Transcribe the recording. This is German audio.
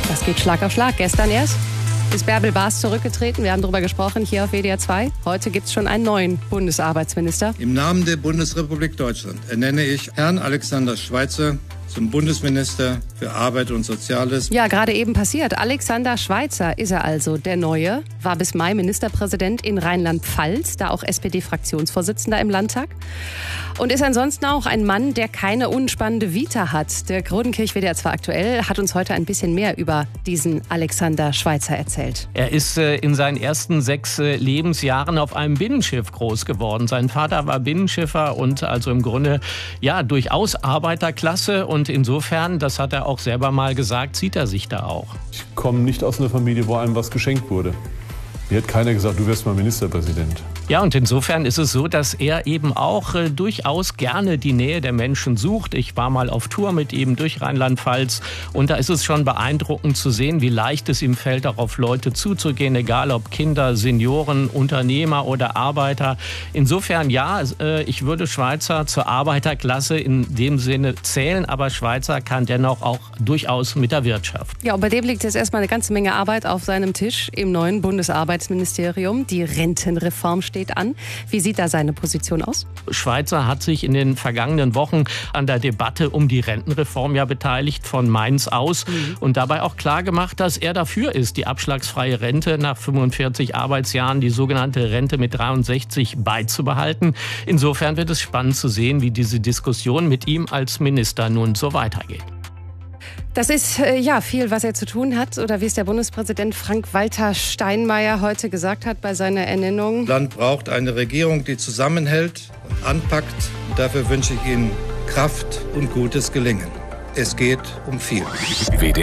Das geht Schlag auf Schlag. Gestern erst ist Bärbel Baas zurückgetreten. Wir haben darüber gesprochen hier auf WDR 2. Heute gibt es schon einen neuen Bundesarbeitsminister. Im Namen der Bundesrepublik Deutschland ernenne ich Herrn Alexander Schweitzer zum Bundesminister für Arbeit und Soziales. Ja, gerade eben passiert. Alexander Schweitzer ist er also, der Neue. War bis Mai Ministerpräsident in Rheinland-Pfalz, da auch SPD-Fraktionsvorsitzender im Landtag. Und ist ansonsten auch ein Mann, der keine unspannende Vita hat. Der Rodenkirch WDR 2 aktuell hat uns heute ein bisschen mehr über diesen Alexander Schweitzer erzählt. Er ist in seinen ersten 6 Lebensjahren auf einem Binnenschiff groß geworden. Sein Vater war Binnenschiffer und also im Grunde ja durchaus Arbeiterklasse. Und insofern, das hat er auch selber mal gesagt, sieht er sich da auch. Ich komme nicht aus einer Familie, wo einem was geschenkt wurde. Mir hat keiner gesagt, du wirst mal Ministerpräsident. Ja, und insofern ist es so, dass er eben auch durchaus gerne die Nähe der Menschen sucht. Ich war mal auf Tour mit ihm durch Rheinland-Pfalz und da ist es schon beeindruckend zu sehen, wie leicht es ihm fällt, auch auf Leute zuzugehen, egal ob Kinder, Senioren, Unternehmer oder Arbeiter. Insofern ja, ich würde Schweitzer zur Arbeiterklasse in dem Sinne zählen, aber Schweitzer kann dennoch auch durchaus mit der Wirtschaft. Ja, und bei dem liegt jetzt erstmal eine ganze Menge Arbeit auf seinem Tisch im neuen Bundesarbeitsministerium. Die Rentenreform steht an. Wie sieht da seine Position aus? Schweitzer hat sich in den vergangenen Wochen an der Debatte um die Rentenreform ja beteiligt, von Mainz aus. Und dabei auch klar gemacht, dass er dafür ist, die abschlagsfreie Rente nach 45 Arbeitsjahren, die sogenannte Rente mit 63 beizubehalten. Insofern wird es spannend zu sehen, wie diese Diskussion mit ihm als Minister nun so weitergeht. Das ist ja viel, was er zu tun hat, oder wie es der Bundespräsident Frank-Walter Steinmeier heute gesagt hat bei seiner Ernennung. Das Land braucht eine Regierung, die zusammenhält und anpackt. Und dafür wünsche ich Ihnen Kraft und gutes Gelingen. Es geht um viel.